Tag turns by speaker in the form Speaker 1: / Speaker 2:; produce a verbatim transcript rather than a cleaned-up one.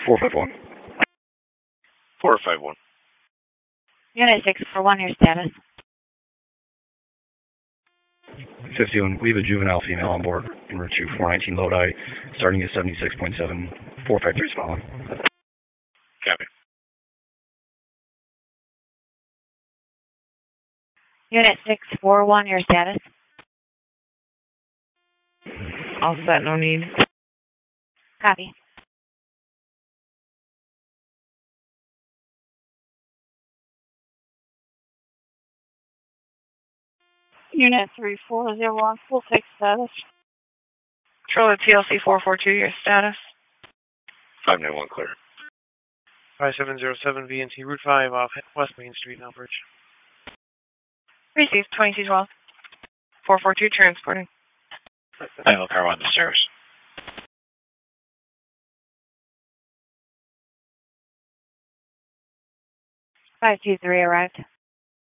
Speaker 1: four five one.
Speaker 2: four five one.
Speaker 3: Unit six four one, your status.
Speaker 1: fifty-one, we have a juvenile female on board en route to four nineteen Lodi, starting at seventy-six point seven. four five three is following.
Speaker 2: Copy.
Speaker 3: Unit six four one, your status.
Speaker 4: All set, no need.
Speaker 3: Copy.
Speaker 5: Unit three four zero one, full take status.
Speaker 4: Controller T L C four four two, your status.
Speaker 2: five nine one clear.
Speaker 6: five seven zero seven V N T Route five off West Main Street in Elbridge.
Speaker 4: Received twenty-two twelve. four four two transporting.
Speaker 2: I will car on the stairs.
Speaker 3: five two three arrived.